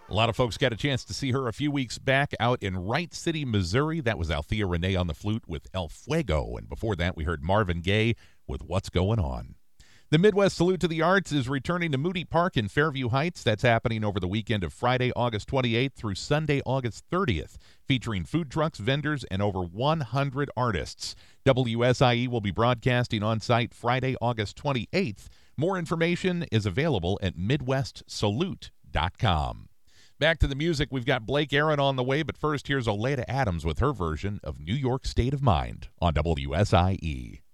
A lot of folks got a chance to see her a few weeks back out in Wright City, Missouri. That was Althea Renee on the flute with El Fuego. And before that, we heard Marvin Gaye with What's Going On. The Midwest Salute to the Arts is returning to Moody Park in Fairview Heights. That's happening over the weekend of Friday, August 28th through Sunday, August 30th, featuring food trucks, vendors, and over 100 artists. WSIE will be broadcasting on site Friday, August 28th. More information is available at MidwestSalute.com. Back to the music. We've got Blake Aaron on the way, but first here's Oleta Adams with her version of New York State of Mind on WSIE.